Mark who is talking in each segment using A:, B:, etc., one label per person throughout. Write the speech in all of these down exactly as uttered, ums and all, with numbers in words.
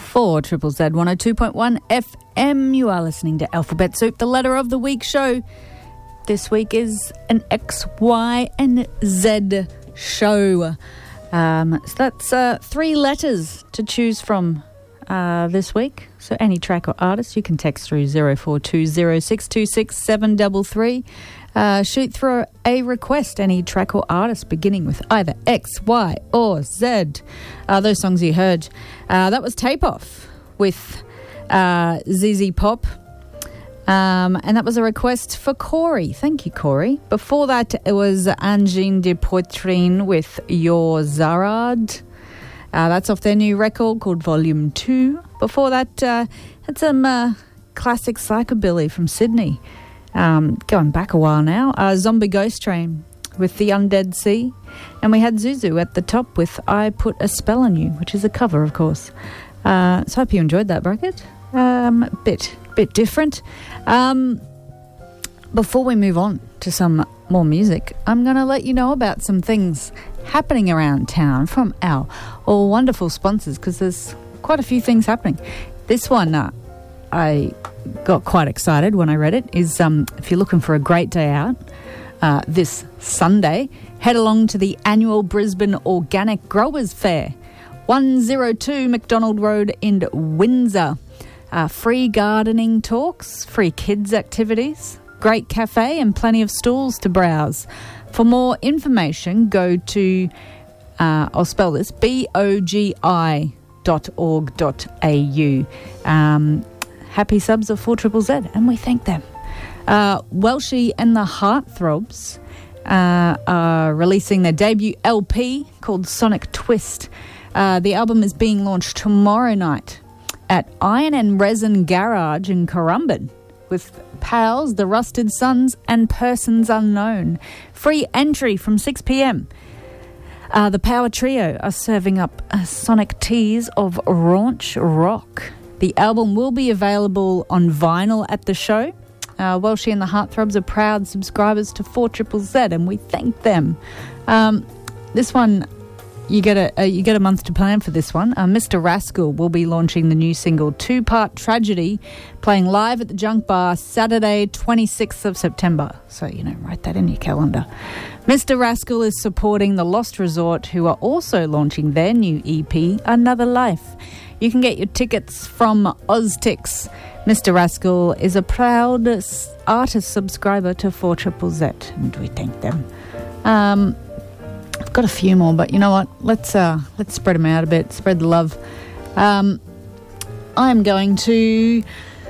A: For Triple Z one oh two point one F M, you are listening to Alphabet Soup, the letter of the week show. This week is an X, Y and Z show. Um, so that's uh, three letters to choose from uh, this week. So any track or artist, you can text through zero four two zero six two six seven three three. Uh, shoot through a request, any track or artist beginning with either X, Y or Z. Uh, those songs you heard, uh, that was Tape Off with uh, Z Z Pop. Um, and that was a request for Corey. Thank you, Corey. Before that, it was Angine de Poitrine with Your Zarad. Uh, that's off their new record called Volume two. Before that, uh, had some uh, classic psychobilly from Sydney. Um, going back a while now. Uh, Zombie Ghost Train with The Undead Sea. And we had Zuzu at the top with I Put a Spell on You, which is a cover, of course. Uh, so I hope you enjoyed that, Bracket. Um, a bit, bit different. Um, before we move on to some more music, I'm going to let you know about some things happening around town from our all wonderful sponsors, because there's quite a few things happening. This one, uh, I got quite excited when I read it, is um, if you're looking for a great day out uh, this Sunday, head along to the annual Brisbane Organic Growers Fair, one oh two McDonald Road in Windsor. Uh, free gardening talks, free kids activities, great cafe and plenty of stalls to browse. For more information, go to, uh, I'll spell this, B O G I dot org dot A U. Um, happy subs of four Triple Z, and we thank them. Uh, Welshie and the Heartthrobs uh, are releasing their debut L P called Sonic Twist. Uh, the album is being launched tomorrow night at Iron and Resin Garage in Currumbin with Pals, The Rusted Sons and Persons Unknown. Free entry from six p.m. Uh, the Power Trio are serving up a sonic tease of raunch rock. The album will be available on vinyl at the show. Uh, Welshie and the Heartthrobs are proud subscribers to four Triple Z, and we thank them. Um, this one, you get a uh, you get a month to plan for this one. Uh, Mister Rascal will be launching the new single Two Part Tragedy, playing live at the Junk Bar Saturday, twenty-sixth of September. So, you know, write that in your calendar. Mister Rascal is supporting The Lost Resort, who are also launching their new E P, Another Life. You can get your tickets from Oztix. Mister Rascal is a proud artist subscriber to four Triple Z, and we thank them. Um, I've got a few more, but you know what? Let's uh, let's spread them out a bit, spread the love. Um, I'm going to,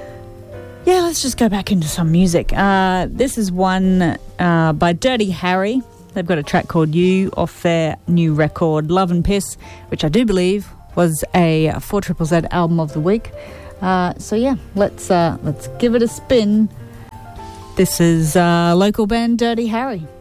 A: yeah, let's just go back into some music. Uh, this is one uh, by Dirty Harry. They've got a track called You off their new record, Love and Piss, which I do believe was a four Triple Z album of the week. Uh, so yeah, let's uh, let's give it a spin. This is uh, local band Dirty Harry.